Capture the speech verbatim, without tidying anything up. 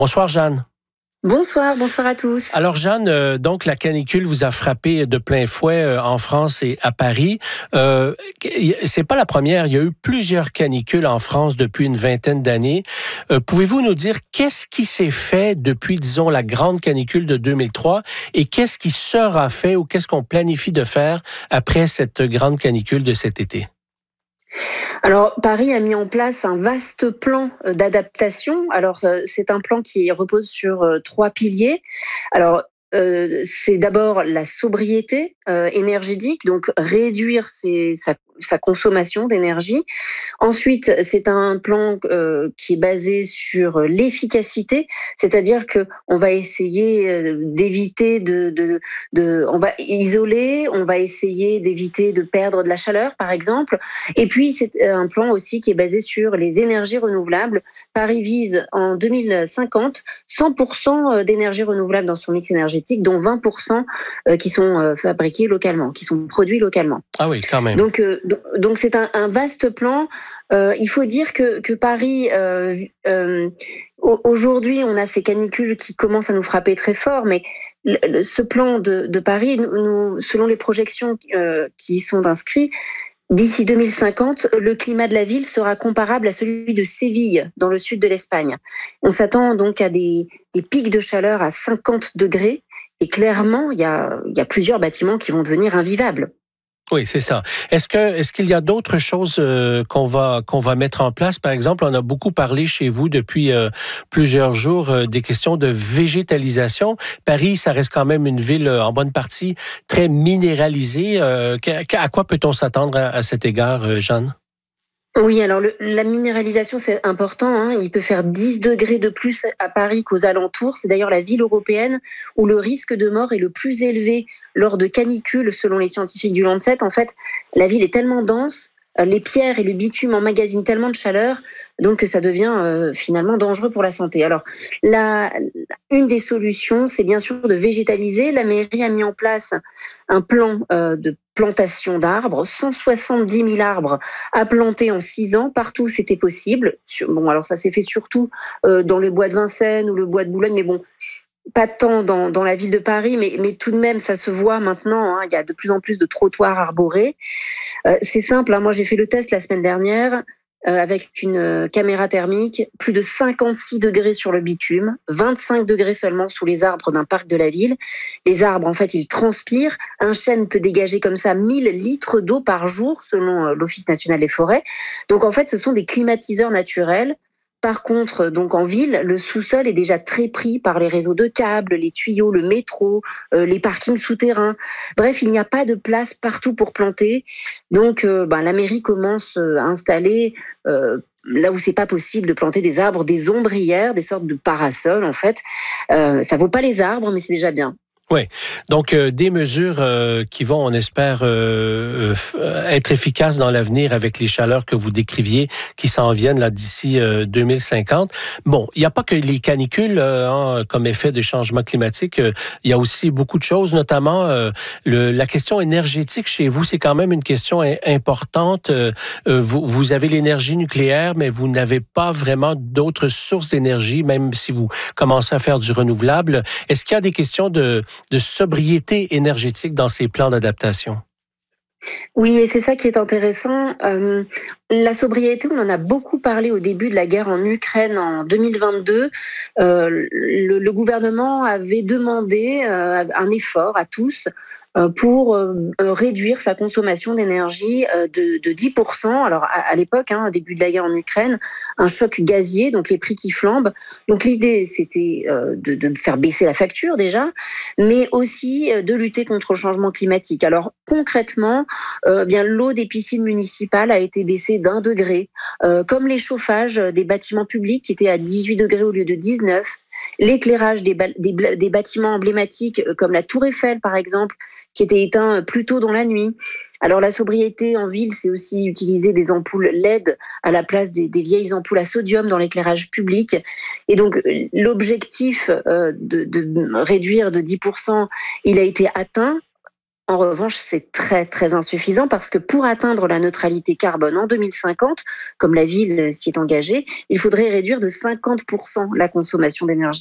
Bonsoir Jeanne. Bonsoir, bonsoir à tous. Alors Jeanne, euh, donc la canicule vous a frappé de plein fouet euh, en France et à Paris. Euh, c'est pas la première, il y a eu plusieurs canicules en France depuis une vingtaine d'années. Euh, pouvez-vous nous dire qu'est-ce qui s'est fait depuis, disons, la grande canicule de deux mille trois et qu'est-ce qui sera fait ou qu'est-ce qu'on planifie de faire après cette grande canicule de cet été? Alors, Paris a mis en place un vaste plan d'adaptation. Alors, c'est un plan qui repose sur trois piliers. Alors, euh, c'est d'abord la sobriété euh, énergétique, donc réduire ses, sa, sa consommation d'énergie. Ensuite, c'est un plan euh, qui est basé sur l'efficacité, c'est-à-dire que on va essayer euh, d'éviter de, de, de, on va isoler, on va essayer d'éviter de perdre de la chaleur, par exemple. Et puis, c'est un plan aussi qui est basé sur les énergies renouvelables. Paris vise en deux mille cinquante cent pour cent d'énergie renouvelable dans son mix énergétique, dont vingt pour cent qui sont fabriqués localement, qui sont produits localement. Ah oui, quand même. Donc, euh, donc c'est un, un vaste plan. Euh, il faut dire que, que Paris, euh, euh, aujourd'hui, on a ces canicules qui commencent à nous frapper très fort, mais le, ce plan de, de Paris, nous, selon les projections euh, qui y sont inscrites, d'ici deux mille cinquante, le climat de la ville sera comparable à celui de Séville, dans le sud de l'Espagne. On s'attend donc à des, des pics de chaleur à cinquante degrés. Et clairement, il y a, il y a plusieurs bâtiments qui vont devenir invivables. Oui, c'est ça. Est-ce que est-ce qu'il y a d'autres choses euh, qu'on va qu'on va mettre en place? Par exemple, on a beaucoup parlé chez vous depuis euh, plusieurs jours euh, des questions de végétalisation. Paris, ça reste quand même une ville euh, en bonne partie très minéralisée. Euh, à quoi peut-on s'attendre à, à cet égard, euh, Jeanne? Oui, alors le, la minéralisation, c'est important. Hein. Il peut faire dix degrés de plus à Paris qu'aux alentours. C'est d'ailleurs la ville européenne où le risque de mort est le plus élevé lors de canicules, selon les scientifiques du Lancet. En fait, la ville est tellement dense, les pierres et le bitume emmagasinent tellement de chaleur, donc que ça devient euh, finalement dangereux pour la santé. Alors, la, une des solutions, c'est bien sûr de végétaliser. La mairie a mis en place un plan euh, de plantation d'arbres, cent soixante-dix mille arbres à planter en six ans, partout où c'était possible. Bon, alors ça s'est fait surtout euh, dans le bois de Vincennes ou le bois de Boulogne, mais bon, pas tant dans, dans la ville de Paris, mais, mais tout de même, ça se voit maintenant. Hein, il y a de plus en plus de trottoirs arborés. Euh, c'est simple, hein, moi j'ai fait le test la semaine dernière euh, avec une euh, caméra thermique, plus de cinquante-six degrés sur le bitume, vingt-cinq degrés seulement sous les arbres d'un parc de la ville. Les arbres, en fait, ils transpirent. Un chêne peut dégager comme ça mille litres d'eau par jour, selon euh, l'Office national des forêts. Donc en fait, ce sont des climatiseurs naturels. Par contre, donc en ville, le sous-sol est déjà très pris par les réseaux de câbles, les tuyaux, le métro, euh, les parkings souterrains. Bref, il n'y a pas de place partout pour planter. Donc, euh, ben, la mairie commence à installer, euh, là où c'est pas possible, de planter des arbres, des ombrières, des sortes de parasols en fait. Euh, ça vaut pas les arbres, mais c'est déjà bien. Oui, donc euh, des mesures euh, qui vont, on espère, euh, euh, être efficaces dans l'avenir avec les chaleurs que vous décriviez qui s'en viennent là d'ici euh, deux mille cinquante. Bon, il n'y a pas que les canicules euh, hein, comme effet des changements climatiques. Euh, il y a aussi beaucoup de choses, notamment euh, le, la question énergétique chez vous. C'est quand même une question importante. Euh, vous, vous avez l'énergie nucléaire, mais vous n'avez pas vraiment d'autres sources d'énergie, même si vous commencez à faire du renouvelable. Est-ce qu'il y a des questions de de sobriété énergétique dans ces plans d'adaptation? Oui, et c'est ça qui est intéressant. Euh, la sobriété, on en a beaucoup parlé au début de la guerre en Ukraine en deux mille vingt-deux. Euh, le, le gouvernement avait demandé euh, un effort à tous euh, pour euh, réduire sa consommation d'énergie euh, de, de dix pour cent. Alors à, à l'époque, hein, au début de la guerre en Ukraine, un choc gazier, donc les prix qui flambent. Donc l'idée, c'était euh, de, de faire baisser la facture déjà, mais aussi euh, de lutter contre le changement climatique. Alors concrètement, Euh, bien l'eau des piscines municipales a été baissée d'un degré, euh, comme les chauffages des bâtiments publics qui étaient à dix-huit degrés au lieu de dix-neuf, l'éclairage des, des, des bâtiments emblématiques comme la Tour Eiffel par exemple, qui était éteint plus tôt dans la nuit. Alors la sobriété en ville, c'est aussi utiliser des ampoules L E D à la place des, des vieilles ampoules à sodium dans l'éclairage public. Et donc l'objectif euh, de, de réduire de dix pour cent, il a été atteint. En revanche, c'est très, très insuffisant parce que pour atteindre la neutralité carbone en deux mille cinquante, comme la ville s'y est engagée, il faudrait réduire de cinquante pour cent la consommation d'énergie.